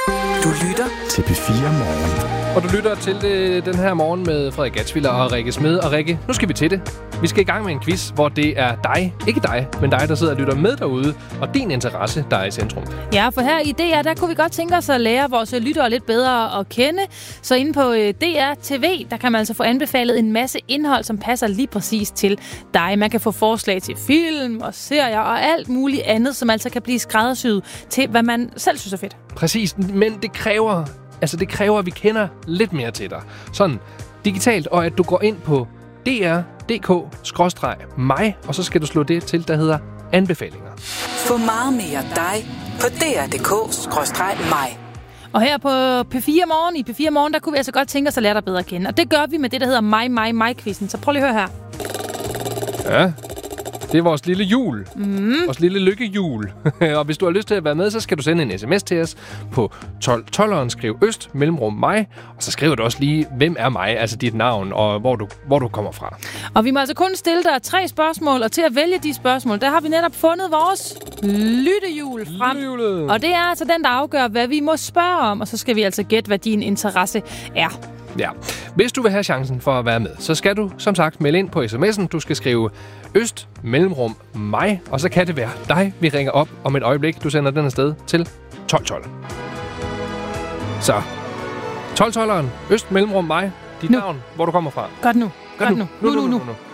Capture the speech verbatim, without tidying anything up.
Du lytter til P fire Morgen. Og du lytter til det, den her morgen med Frederik Gatzwiller og Rikke Smed. Og Rikke, nu skal vi til det. Vi skal i gang med en quiz, hvor det er dig, ikke dig, men dig, der sidder og lytter med derude, og din interesse, der er i centrum. Ja, for her i D R, der kunne vi godt tænke os at lære vores lyttere lidt bedre at kende. Så inde på D R T V, der kan man altså få anbefalet en masse indhold, som passer lige præcis til dig. Man kan få forslag til film og serier og alt muligt andet, som altså kan blive skræddersyet til, hvad man selv synes er fedt. Præcis, men det kræver, altså det kræver, at vi kender lidt mere til dig. Sådan digitalt, og at du går ind på d r punktum d k skråstreg mig, og så skal du slå det til, der hedder anbefalinger. Få meget mere dig på d r punktum d k skråstreg mig. Og her på P fire Morgen, i P fire Morgen, der kunne vi altså godt tænke os at lære dig bedre at kende. Og det gør vi med det, der hedder mig, mig, mig-quizzen. Så prøv lige at høre her. Ja, det er vores lille jul. Mm. Vores lille lykkehjul. Og hvis du har lyst til at være med, så skal du sende en sms til os på tolv tolv, skriv øst, mellemrum mig. Og så skriver du også lige, hvem er mig, altså dit navn, og hvor du, hvor du kommer fra. Og vi må altså kun stille dig tre spørgsmål, og til at vælge de spørgsmål, der har vi netop fundet vores lyttehjul frem. Lyttehjulet. Og det er altså den, der afgør, hvad vi må spørge om, og så skal vi altså gætte, hvad din interesse er. Ja. Hvis du vil have chancen for at være med, så skal du som sagt melde ind på sms'en. Du skal skrive øst, mellemrum, mig, og så kan det være dig, vi ringer op om et øjeblik. Du sender den afsted til tolv tolv. Så, tolv tolveren, øst, mellemrum, mig, dit nu. navn, hvor du kommer fra. Godt nu. Godt, Godt nu. nu. Nu, nu, nu, nu, nu.